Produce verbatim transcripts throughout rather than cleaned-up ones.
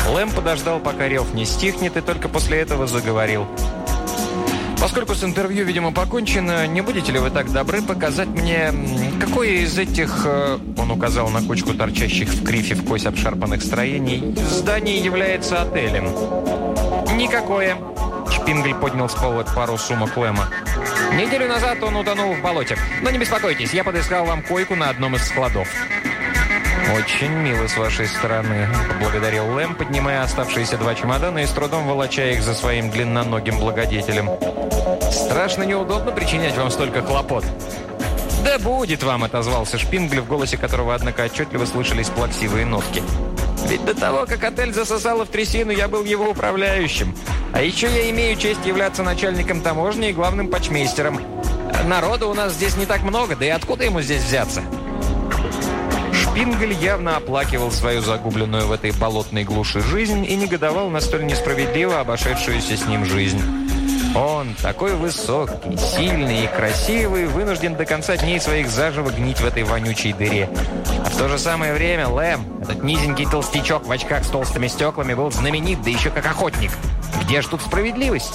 Лэм подождал, пока рев не стихнет, и только после этого заговорил. «Поскольку с интервью, видимо, покончено, не будете ли вы так добры показать мне, какое из этих...» Он указал на кучку торчащих в крифе в кость обшарпанных строений. «Здание является отелем». «Никакое». Шпингель поднял с пола пару сумок Лэма. «Неделю назад он утонул в болоте. Но не беспокойтесь, я подыскал вам койку на одном из складов». «Очень мило с вашей стороны», — поблагодарил Лэм, поднимая оставшиеся два чемодана и с трудом волоча их за своим длинноногим благодетелем. «Страшно неудобно причинять вам столько хлопот». «Да будет вам», — отозвался Шпингель, в голосе которого, однако, отчетливо слышались плаксивые нотки. «Ведь до того, как отель засосало в трясину, я был его управляющим. А еще я имею честь являться начальником таможни и главным почмейстером. Народу у нас здесь не так много, да и откуда ему здесь взяться?» Шпингель явно оплакивал свою загубленную в этой болотной глуши жизнь и негодовал на столь несправедливо обошедшуюся с ним жизнь. Он, такой высокий, сильный и красивый, вынужден до конца дней своих заживо гнить в этой вонючей дыре. А в то же самое время Лэм, этот низенький толстячок в очках с толстыми стеклами, был знаменит, да еще как охотник. Где ж тут справедливость?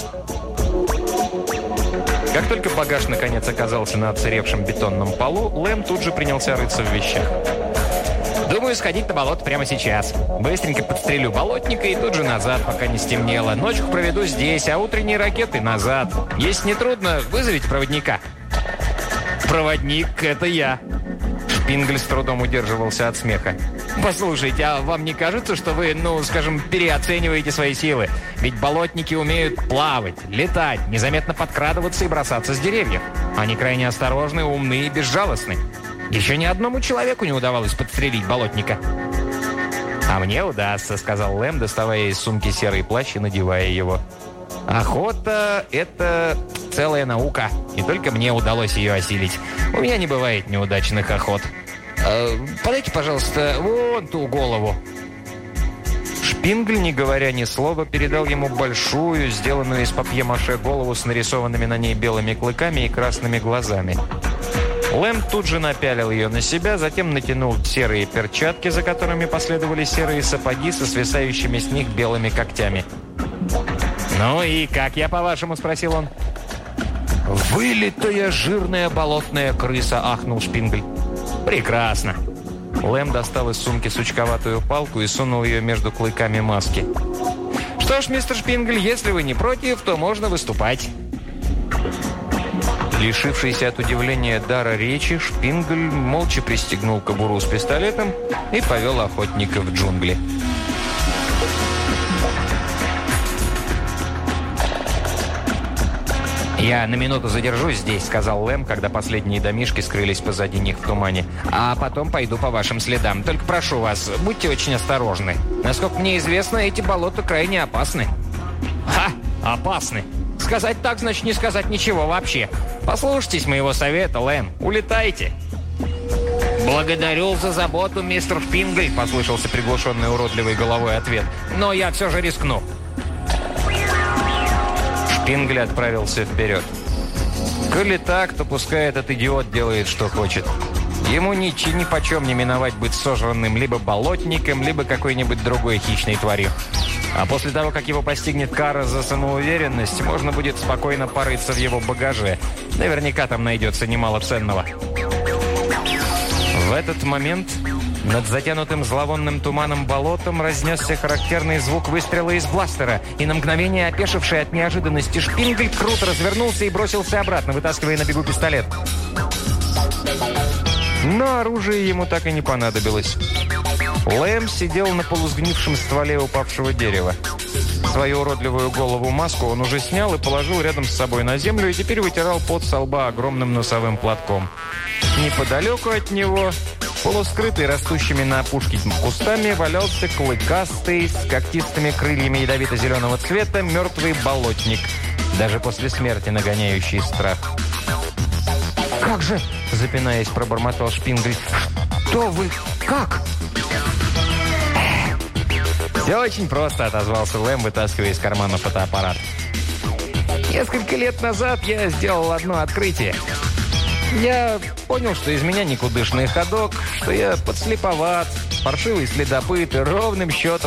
Как только багаж наконец оказался на отсыревшем бетонном полу, Лэм тут же принялся рыться в вещах. «Думаю, сходить на болото прямо сейчас. Быстренько подстрелю болотника и тут же назад, пока не стемнело. Ночку проведу здесь, а утренние ракеты назад. Если не трудно, вызовите проводника». «Проводник — это я». Шпингель с трудом удерживался от смеха. «Послушайте, а вам не кажется, что вы, ну, скажем, переоцениваете свои силы? Ведь болотники умеют плавать, летать, незаметно подкрадываться и бросаться с деревьев. Они крайне осторожны, умны и безжалостны. Еще ни одному человеку не удавалось подстрелить болотника». «А мне удастся», — сказал Лэм, доставая из сумки серый плащ и надевая его. «Охота — это целая наука, и только мне удалось ее осилить. У меня не бывает неудачных охот. Э, подайте, пожалуйста, вон ту голову». Шпингель, не говоря ни слова, передал ему большую, сделанную из папье-маше голову с нарисованными на ней белыми клыками и красными глазами. Лэм тут же напялил ее на себя, затем натянул серые перчатки, за которыми последовали серые сапоги со свисающими с них белыми когтями. «Ну и как я, по-вашему?» – спросил он. «Вылитая жирная болотная крыса», – ахнул Шпингель. «Прекрасно». Лэм достал из сумки сучковатую палку и сунул ее между клыками маски. «Что ж, мистер Шпингель, если вы не против, то можно выступать». Лишившийся от удивления дара речи, Шпингель молча пристегнул кобуру с пистолетом и повел охотника в джунгли. «Я на минуту задержусь здесь», — сказал Лэм, когда последние домишки скрылись позади них в тумане. «А потом пойду по вашим следам. Только прошу вас, будьте очень осторожны. Насколько мне известно, эти болота крайне опасны». «Ха! Опасны! Сказать так, значит не сказать ничего вообще. Послушайтесь моего совета, Лэм. Улетайте». «Благодарю за заботу, мистер Шпингель», — послышался приглушенный уродливой головой ответ. «Но я все же рискну». Шпингель отправился вперед. Коли так, то пускай этот идиот делает, что хочет. Ему ничего ни почем не миновать быть сожранным либо болотником, либо какой-нибудь другой хищной тварью. А после того, как его постигнет кара за самоуверенность, можно будет спокойно порыться в его багаже. Наверняка там найдется немало ценного. В этот момент над затянутым зловонным туманом болотом разнесся характерный звук выстрела из бластера, и на мгновение опешивший от неожиданности Шпингель круто развернулся и бросился обратно, вытаскивая на бегу пистолет. Но оружие ему так и не понадобилось. Лэм сидел на полусгнившем стволе упавшего дерева. Свою уродливую голову-маску он уже снял и положил рядом с собой на землю, и теперь вытирал пот со лба огромным носовым платком. Неподалеку от него, полускрытый растущими на опушке кустами, валялся клыкастый, с когтистыми крыльями ядовито-зеленого цвета, мертвый болотник, даже после смерти нагоняющий страх. «Как же?» – запинаясь, пробормотал Шпингель. «Что вы? Как?» «Все очень просто», – отозвался Лэм, вытаскивая из кармана фотоаппарат. «Несколько лет назад я сделал одно открытие. Я понял, что из меня никудышный ходок, что я подслеповат, паршивый следопыт и ровным счетом